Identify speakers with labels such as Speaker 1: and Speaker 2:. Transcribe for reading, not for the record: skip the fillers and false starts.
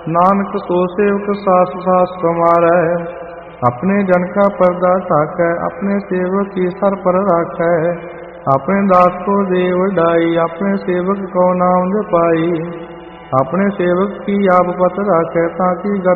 Speaker 1: नानक सो सेवक सास सास कमारै। अपने जन का पर्दा ढाकै, अपने सेवक की सर पर राखै। अपने दास को दे वडाई, अपने सेवक को नाम जपाई। अपने सेवक की आप पत राखै, ताकि